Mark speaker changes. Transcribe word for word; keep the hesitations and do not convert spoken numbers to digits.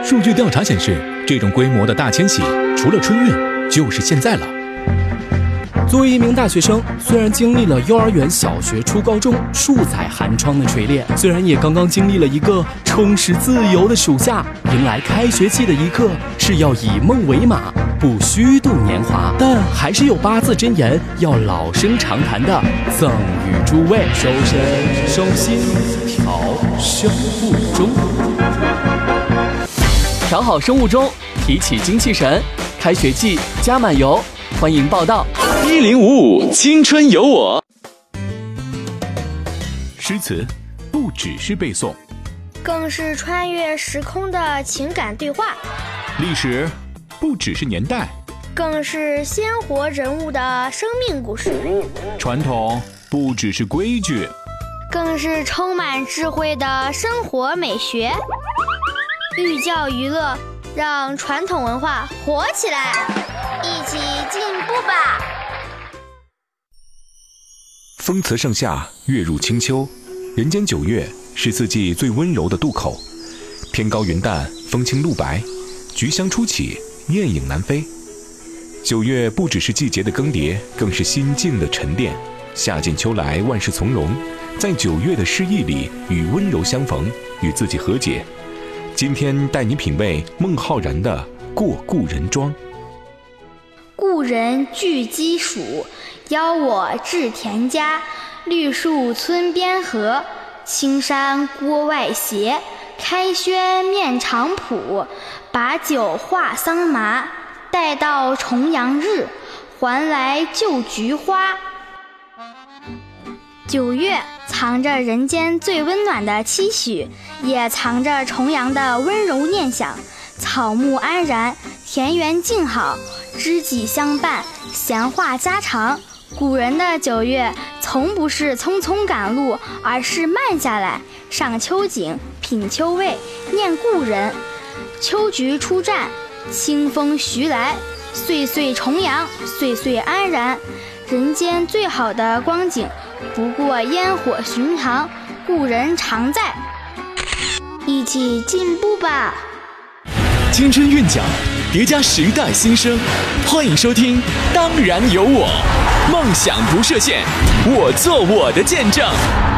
Speaker 1: 数据调查显示，这种规模的大迁徙，除了春运，就是现在了。
Speaker 2: 作为一名大学生，虽然经历了幼儿园、小学、初高中数载寒窗的锤炼，虽然也刚刚经历了一个充实自由的暑假，迎来开学季的一刻是要以梦为马，不虚度年华，但还是有八字真言要老生常谈的赠予诸位：修身、守心、调生物钟。调好生物钟，提起精气神，开学季加满油，欢迎报到。
Speaker 3: 一零五五青春有我。
Speaker 1: 诗词不只是背诵，
Speaker 4: 更是穿越时空的情感对话；
Speaker 1: 历史不只是年代，
Speaker 4: 更是鲜活人物的生命故事；
Speaker 1: 传统不只是规矩，
Speaker 4: 更是充满智慧的生活美学。寓教于乐，让传统文化活起来，一起进步吧！
Speaker 5: 风辞盛夏，月入清秋，人间九月是四季最温柔的渡口。天高云淡，风轻露白，菊香初起，雁影南飞。九月不只是季节的更迭，更是心境的沉淀。夏尽秋来，万事从容，在九月的诗意里与温柔相逢，与自己和解。今天带你品味孟浩然的《过故人庄》。
Speaker 4: 故人具鸡黍，邀我至田家。绿树村边合，青山郭外斜。开轩面场圃，把酒话桑麻。待到重阳日，还来就菊花。九月藏着人间最温暖的期许，也藏着重阳的温柔念想。草木安然，田园静好，知己相伴，闲话家常。古人的九月从不是匆匆赶路，而是慢下来，赏秋景，品秋味，念故人。秋菊初绽，清风徐来，岁岁重阳，岁岁安然。人间最好的光景，不过烟火寻常，故人常在，一起进步吧！
Speaker 3: 青春韵脚，叠加时代新生，欢迎收听《当然有我》，梦想不设限，我做我的见证。